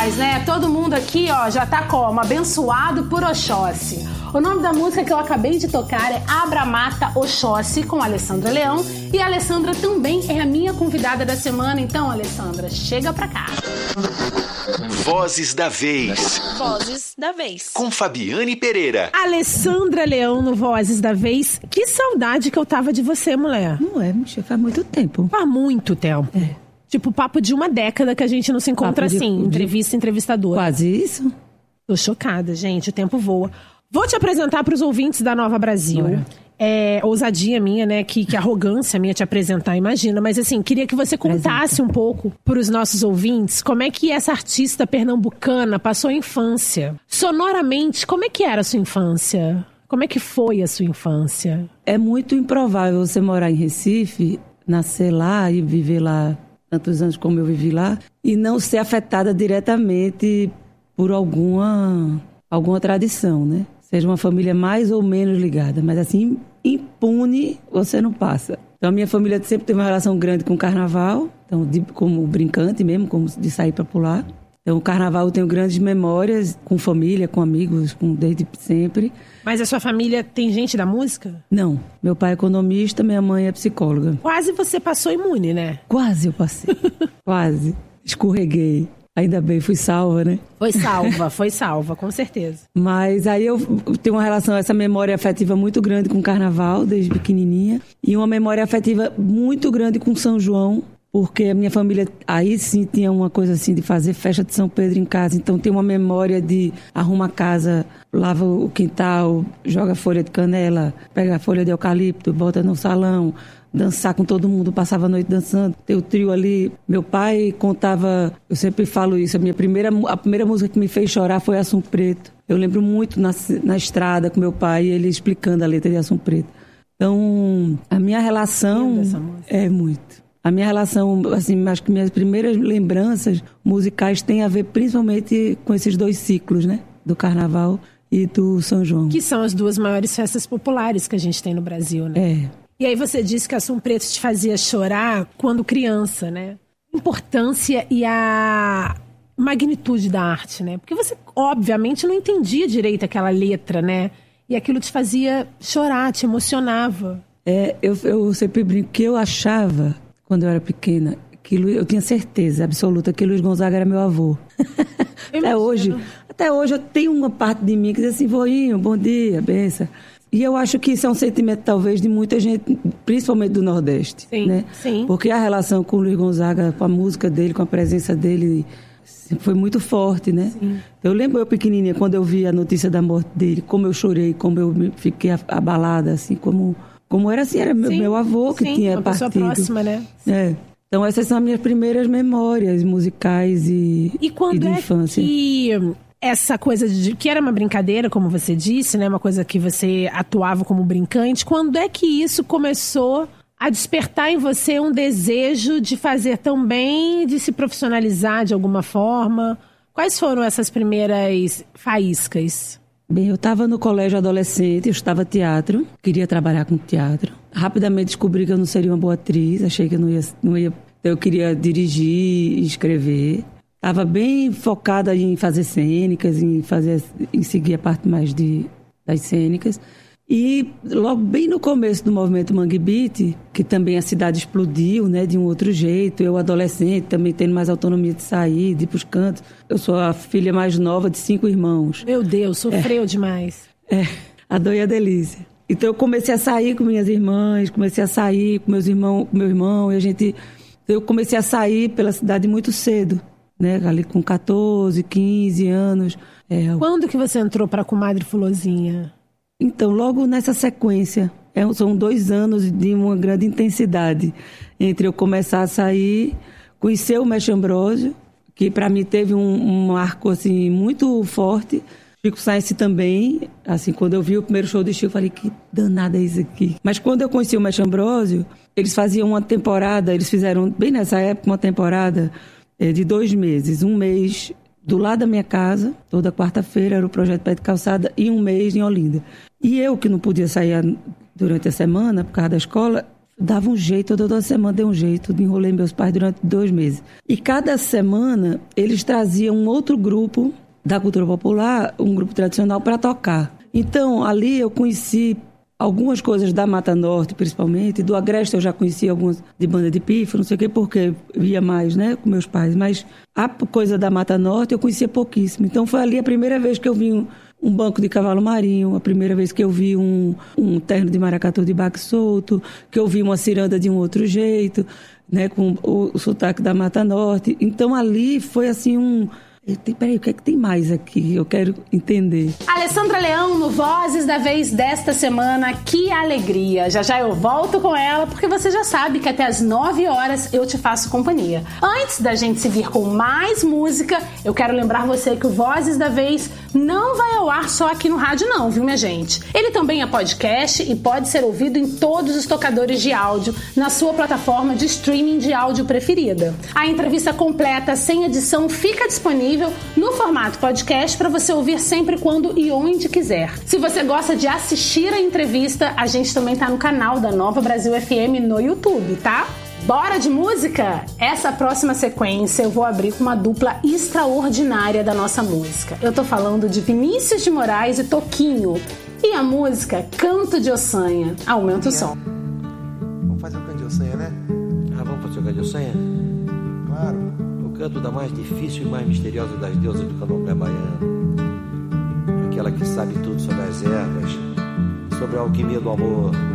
demais, né? Todo mundo aqui, ó, já tá como? Abençoado por Oxóssi. O nome da música que eu acabei de tocar é Abra Mata Oxóssi, com a Alessandra Leão. E a Alessandra também é a minha convidada da semana. Então, Alessandra, chega pra cá. Vozes da Vez. Vozes da Vez. Com Fabiane Pereira. Alessandra Leão no Vozes da Vez. Que saudade que eu tava de você, mulher. Não é, Michê, faz muito tempo. Faz muito tempo. É. Tipo, papo de uma década que a gente não se encontra assim. Entrevistadora. Quase isso. Tô chocada, gente. O tempo voa. Vou te apresentar para os ouvintes da Nova Brasil. É ousadia minha, né? Que arrogância minha te apresentar, imagina. Mas assim, queria que você contasse um pouco para os nossos ouvintes como é que essa artista pernambucana passou a infância. Sonoramente, como é que era a sua infância? Como é que foi a sua infância? É muito improvável você morar em Recife, nascer lá e viver lá tantos anos como eu vivi lá, e não ser afetada diretamente por alguma tradição, né? Seja uma família mais ou menos ligada, mas assim, impune você não passa. Então a minha família sempre teve uma relação grande com o carnaval, então, como brincante mesmo, como de sair para pular. Então o carnaval eu tenho grandes memórias com família, com amigos, desde sempre. Mas a sua família tem gente da música? Não, meu pai é economista, minha mãe é psicóloga. Quase você passou imune, né? Quase eu passei, quase. Escorreguei. Ainda bem, fui salva, né? Foi salva, com certeza. Mas aí eu tenho uma relação, essa memória afetiva muito grande com o carnaval, desde pequenininha. E uma memória afetiva muito grande com São João, porque a minha família, aí sim, tinha uma coisa assim de fazer festa de São Pedro em casa. Então tem uma memória de arruma a casa, lava o quintal, joga folha de canela, pega a folha de eucalipto, bota no salão, dançar com todo mundo, passava a noite dançando. Tem o trio ali. Meu pai contava, eu sempre falo isso, a primeira música que me fez chorar foi Assunto Preto. Eu lembro muito na estrada com meu pai, ele explicando a letra de Assunto Preto. Então, a minha relação é muito. A minha relação, assim, acho que minhas primeiras lembranças musicais têm a ver principalmente com esses dois ciclos, né? Do Carnaval e do São João. Que são as duas maiores festas populares que a gente tem no Brasil, né? É. E aí você disse que Assunto Preto te fazia chorar quando criança, né? A importância e a magnitude da arte, né? Porque você, obviamente, não entendia direito aquela letra, né? E aquilo te fazia chorar, te emocionava. Eu sempre brinco que eu achava, quando eu era pequena, eu tinha certeza absoluta que Luiz Gonzaga era meu avô. Até hoje eu tenho uma parte de mim que diz assim, voinho, bom dia, benção. E eu acho que isso é um sentimento, talvez, de muita gente, principalmente do Nordeste. Sim, né? Sim. Porque a relação com o Luiz Gonzaga, com a música dele, com a presença dele, foi muito forte, né? Sim. Eu lembro eu pequenininha, quando eu vi a notícia da morte dele, como eu chorei, como eu fiquei abalada, assim, como era assim, era meu avô que tinha partido. Uma pessoa próxima, né? Então essas são as minhas primeiras memórias musicais e de infância. E essa coisa de que era uma brincadeira, como você disse, né? Uma coisa que você atuava como brincante. Quando é que isso começou a despertar em você um desejo de fazer também, de se profissionalizar de alguma forma? Quais foram essas primeiras faíscas? Bem, eu estava no colégio adolescente, eu estudava teatro, queria trabalhar com teatro. Rapidamente descobri que eu não seria uma boa atriz, achei que eu não ia. Eu queria dirigir e escrever. Estava bem focada em fazer cênicas, em seguir a parte mais das cênicas. E logo bem no começo do movimento Mangue Beat, que também a cidade explodiu, né, de um outro jeito, eu adolescente também tendo mais autonomia de sair, de ir para os cantos. Eu sou a filha mais nova de 5 irmãos. Meu Deus, sofreu demais. A dor e a delícia. Então eu comecei a sair com minhas irmãs, comecei a sair com com meu irmão, e eu comecei a sair pela cidade muito cedo, né, ali com 14, 15 anos. Quando que você entrou para a Comadre Fulozinha? Então, logo nessa sequência, são 2 anos de uma grande intensidade entre eu começar a sair, conhecer o Mestre Ambrósio, que para mim teve um marco assim, muito forte. Chico Science também, assim, quando eu vi o primeiro show do Chico, eu falei, que danada é isso aqui. Mas quando eu conheci o Mestre Ambrósio, eles faziam uma temporada, eles fizeram bem nessa época uma temporada de 2 meses, 1 mês do lado da minha casa, toda quarta-feira era o Projeto Pé de Calçada, e 1 mês em Olinda. E eu, que não podia sair durante a semana, por causa da escola, dava um jeito, toda semana dei um jeito, enrolei meus pais durante 2 meses. E cada semana eles traziam um outro grupo da cultura popular, um grupo tradicional, para tocar. Então, ali eu conheci algumas coisas da Mata Norte, principalmente. Do Agreste eu já conhecia algumas de banda de pife, não sei o quê, porque via mais, né, com meus pais. Mas a coisa da Mata Norte eu conhecia pouquíssimo. Então, foi ali a primeira vez que eu vi um banco de cavalo marinho, a primeira vez que eu vi um terno de maracatu de baque solto, que eu vi uma ciranda de um outro jeito, né, com o sotaque da Mata Norte. Então, ali foi assim Peraí, o que é que tem mais aqui? Eu quero entender. Alessandra Leão no Vozes da Vez desta semana. Que alegria! Já eu volto com ela, porque você já sabe que até às 9 horas eu te faço companhia. Antes da gente seguir com mais música, eu quero lembrar você que o Vozes da Vez não vai ao ar só aqui no rádio não, viu, minha gente? Ele também é podcast e pode ser ouvido em todos os tocadores de áudio, na sua plataforma de streaming de áudio preferida. A entrevista completa, sem edição, fica disponível no formato podcast para você ouvir sempre, quando e onde quiser. Se você gosta de assistir a entrevista, a gente também tá no canal da Nova Brasil FM no YouTube, tá? Bora de música? Essa próxima sequência eu vou abrir com uma dupla extraordinária da nossa música. Eu tô falando de Vinícius de Moraes e Toquinho. E a música Canto de Ossanha. Aumenta o som. Vamos fazer o Canto de Ossanha, né? Vamos fazer o Canto de Ossanha? Claro. O canto da mais difícil e mais misteriosa das deusas do candomblé baiano. Aquela que sabe tudo sobre as ervas, sobre a alquimia do amor,